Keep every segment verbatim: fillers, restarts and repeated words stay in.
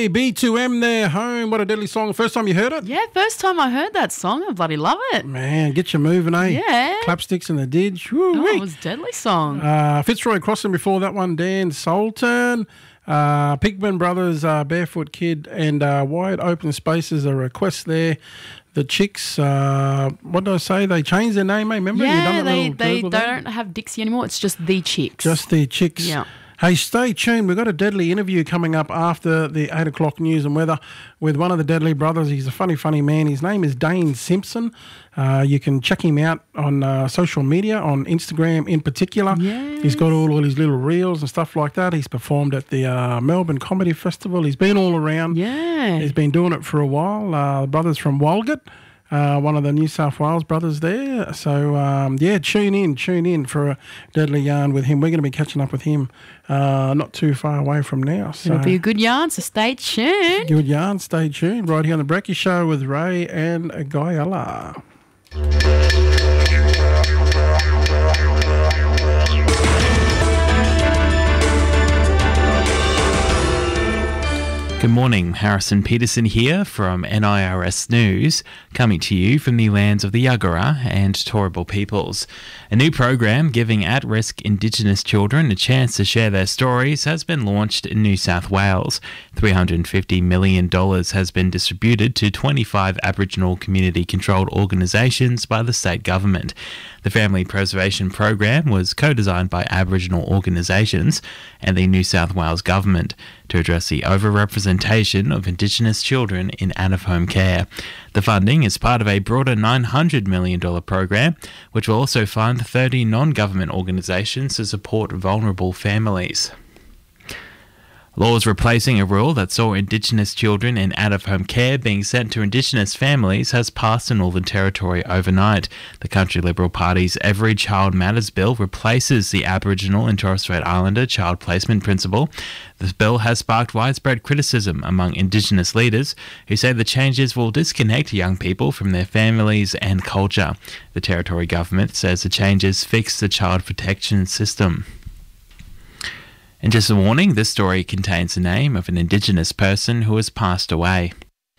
Hey, B two M there, Home. What a deadly song. First time you heard it? Yeah, first time I heard that song. I bloody love it. Man, get you moving, eh? Yeah. Clapsticks in the ditch. Woo, Oh, wee. it was a deadly song. Uh, Fitzroy Crossing before that one, Dan Sultan. Uh, Pigman Brothers, uh, Barefoot Kid, and uh, Wide Open Spaces, a request there. The Chicks, uh, what did I say? They changed their name, eh? Remember? You done yeah, that they, little they Google don't there? have Dixie anymore. It's just The Chicks. Just the Chicks. Yeah. Hey, stay tuned. We've got a deadly interview coming up after the eight o'clock news and weather with one of the Deadly Brothers. He's a funny, funny man. His name is Dane Simpson. Uh, you can check him out on uh, social media, on Instagram in particular. Yes. He's got all, all his little reels and stuff like that. He's performed at the uh, Melbourne Comedy Festival. He's been all around. Yeah. He's been doing it for a while. Uh, the brothers from Walgett. Uh, one of the New South Wales brothers there. So, um, yeah, tune in, tune in for a Deadly Yarn with him. We're going to be catching up with him uh, not too far away from now. So It'll be a good yarn, so stay tuned. good yarn, stay tuned. Right here on The Brekkie Show with Ray and Guyala. Good morning, Harrison Peterson here from N I R S News, coming to you from the lands of the Yagara and Turrbal peoples. A new program giving at-risk Indigenous children a chance to share their stories has been launched in New South Wales. three hundred fifty million dollars has been distributed to twenty-five Aboriginal community-controlled organisations by the state government. The Family Preservation Program was co-designed by Aboriginal organisations and the New South Wales Government to address the overrepresentation of Indigenous children in out-of-home care. The funding is part of a broader nine hundred million dollars program, which will also fund thirty non-government organisations to support vulnerable families. Laws replacing a rule that saw Indigenous children in out-of-home care being sent to Indigenous families has passed in Northern Territory overnight. The Country Liberal Party's Every Child Matters bill replaces the Aboriginal and Torres Strait Islander child placement principle. The bill has sparked widespread criticism among Indigenous leaders who say the changes will disconnect young people from their families and culture. The Territory government says the changes fix the child protection system. And just a warning, this story contains the name of an Indigenous person who has passed away.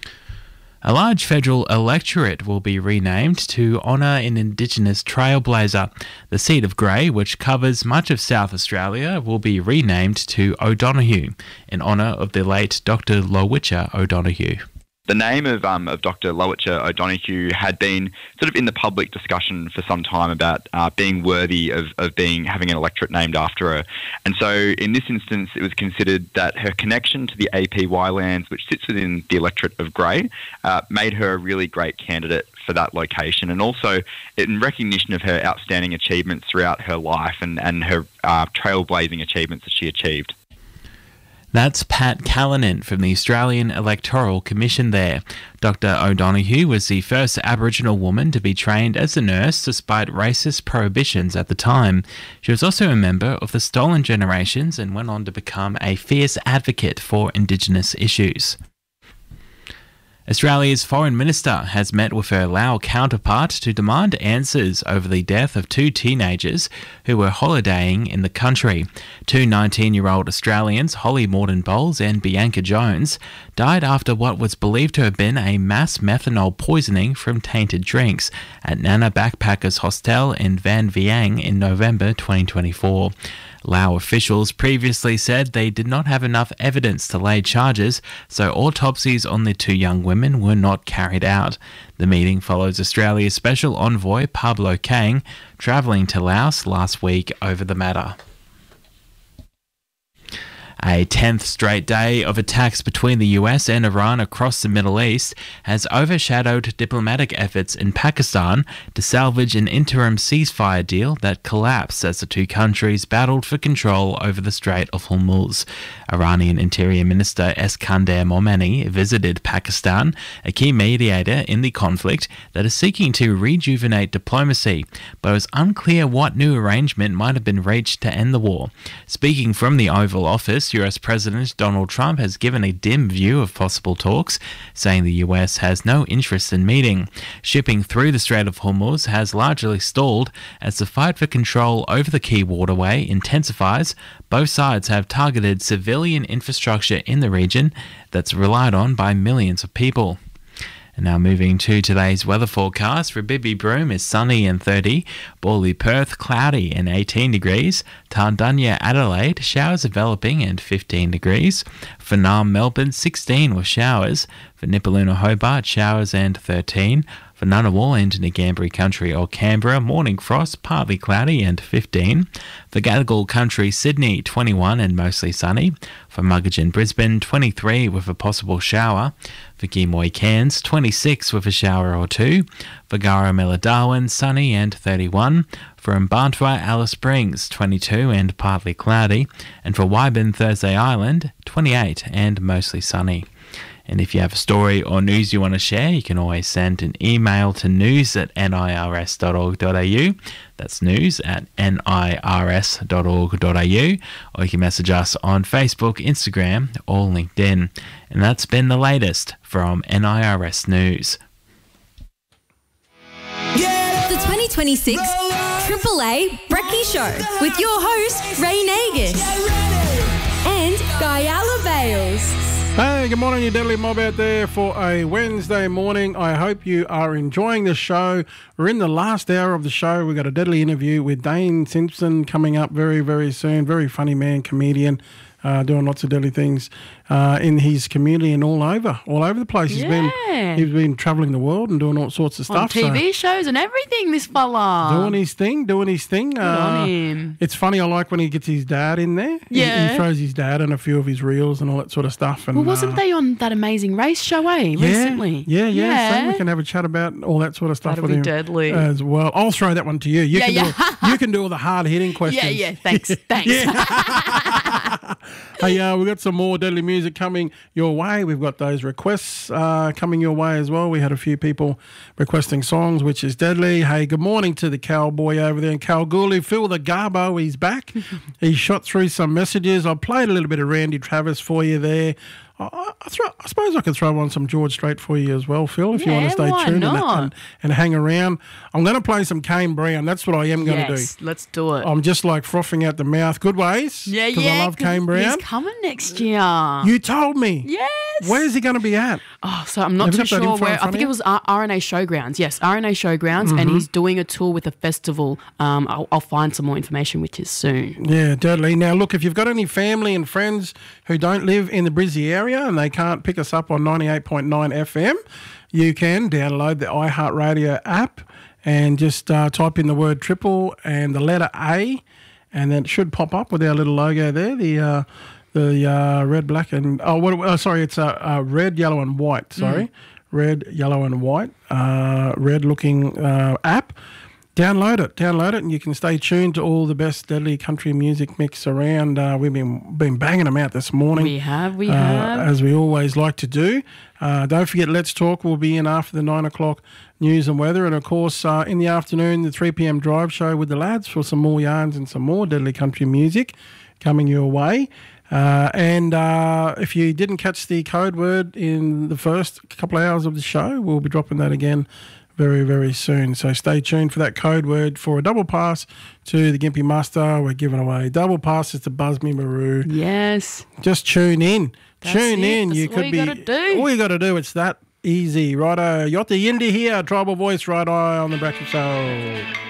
A large federal electorate will be renamed to honour an Indigenous trailblazer. The seat of Grey, which covers much of South Australia, will be renamed to O'Donoghue, in honour of the late Doctor Lowitja O'Donoghue. The name of um, of Doctor Lowitja O'Donoghue had been sort of in the public discussion for some time about uh, being worthy of, of being having an electorate named after her. And so in this instance, it was considered that her connection to the A P Y lands, which sits within the electorate of Grey, uh, made her a really great candidate for that location. And also in recognition of her outstanding achievements throughout her life and, and her uh, trailblazing achievements that she achieved. That's Pat Callanan from the Australian Electoral Commission there. Doctor O'Donoghue was the first Aboriginal woman to be trained as a nurse despite racist prohibitions at the time. She was also a member of the Stolen Generations and went on to become a fierce advocate for Indigenous issues. Australia's Foreign Minister has met with her Lao counterpart to demand answers over the death of two teenagers who were holidaying in the country. Two nineteen-year-old Australians, Holly Morton-Bowles and Bianca Jones, died after what was believed to have been a mass methanol poisoning from tainted drinks at Nana Backpackers Hostel in Van Vieng in November twenty twenty-four. Lao officials previously said they did not have enough evidence to lay charges, so autopsies on the two young women were not carried out. The meeting follows Australia's Special Envoy Pablo Kang travelling to Laos last week over the matter. A tenth straight day of attacks between the U S and Iran across the Middle East has overshadowed diplomatic efforts in Pakistan to salvage an interim ceasefire deal that collapsed as the two countries battled for control over the Strait of Hormuz. Iranian Interior Minister Eskander Momeni visited Pakistan, a key mediator in the conflict that is seeking to rejuvenate diplomacy, but it was unclear what new arrangement might have been reached to end the war. Speaking from the Oval Office, News, U S President Donald Trump has given a dim view of possible talks, saying the U S has no interest in meeting. Shipping through the Strait of Hormuz has largely stalled as the fight for control over the key waterway intensifies. Both sides have targeted civilian infrastructure in the region that's relied on by millions of people. And now moving to today's weather forecast. For Bibby Broome is sunny and thirty, Borley Perth cloudy and eighteen degrees, Tardunya Adelaide showers developing and fifteen degrees, for Naarm Melbourne sixteen with showers, for Nipaluna Hobart showers and thirteen, for Ngunnawal and Ngambri Country or Canberra morning frost partly cloudy and fifteen, for Gadigal Country Sydney twenty-one and mostly sunny, for Muggeridge Brisbane twenty-three with a possible shower, for Geemoy Cairns twenty-six with a shower or two, for Garramilla Darwin sunny and thirty-one, for Mbantua Alice Springs twenty-two and partly cloudy, and for Wyburn Thursday Island twenty-eight and mostly sunny. And if you have a story or news you want to share, you can always send an email to news at nirs dot org dot a u. That's news at nirs dot org dot a u. Or you can message us on Facebook, Instagram, or LinkedIn. And that's been the latest from N I R S News. The twenty twenty-six Triple A Brekkie Show with your host, Ray Nagus and Guyala Bales. Hey, good morning, you deadly mob out there for a Wednesday morning. I hope you are enjoying the show. We're in the last hour of the show. We've got a deadly interview with Dane Simpson coming up very, very soon. Very funny man, comedian, uh, doing lots of deadly things uh, in his community and all over, all over the place. He's Yeah. been he's been travelling the world and doing all sorts of On stuff. T V so shows and everything, this fella. doing his thing, doing his thing. Good on him. It's funny. I like when he gets his dad in there. He- Yeah. he, throws his dad in a few of his reels and all that sort of stuff. And Well, wasn't uh, they on that Amazing Race show, eh, Yeah, recently? yeah, yeah. Yeah. So we can have a chat about all that sort of stuff That'll with be him deadly. as well. I'll throw that one to you. You Yeah, can yeah. do you can do all the hard hitting questions. Yeah, yeah, thanks, thanks. Hey, uh, we've got some more deadly music coming your way. We've got those requests uh, coming your way as well. We had a few people requesting songs, which is deadly. Hey, good morning to the cowboy over there in Kalgoorlie. Phil the Garbo, he's back. He shot through some messages. I played a little bit of Randy Travis for you there. I, I, throw, I suppose I could throw on some George Strait for you as well, Phil, if you want Yeah, to stay why tuned and, not? and, and hang around. I'm going to play some Kane Brown. That's what I am going to Yes, do. let's do it. I'm just like frothing out the mouth. Good ways. yeah, Because yeah. I love Kane 'cause Brown. He's coming next year. You told me. Yes. Where's he going to be at? Oh, so I'm not Have you too got that sure info in where. I front think of it was R- RNA Showgrounds. Yes, R N A Showgrounds, and Mm-hmm. he's doing a tour with a festival. Um, I'll, I'll find some more information, which is soon. Yeah, deadly. Now, look, if you've got any family and friends who don't live in the Brizzy area and they can't pick us up on ninety-eight point nine F M, you can download the iHeartRadio app and just uh, type in the word triple and the letter A, and then it should pop up with our little logo there, the uh, the uh, red, black, and oh, what? Oh, sorry, it's uh, uh, red, yellow, and white. Sorry, red, yellow, and white. Uh, red-looking uh, app. Download it, download it, and you can stay tuned to all the best deadly country music mix around. Uh, we've been been banging them out this morning. We have, we uh, have. as we always like to do. Uh, don't forget, Let's Talk will be in after the nine o'clock news and weather, and of course uh, in the afternoon the three p.m. drive show with the lads for some more yarns and some more deadly country music coming your way. Uh, and uh, if you didn't catch the code word in the first couple of hours of the show, we'll be dropping that again very, very soon. So stay tuned for that code word for a double pass to the Gympie Muster. We're giving away double passes to Buzz Me Maru. Yes. Just tune in. That's tune it. in. That's you all could you be. gotta do. All you got to do. It's that easy. Righto. Yotta Yindi here. Tribal Voice. Right eye on the Brekkie Show.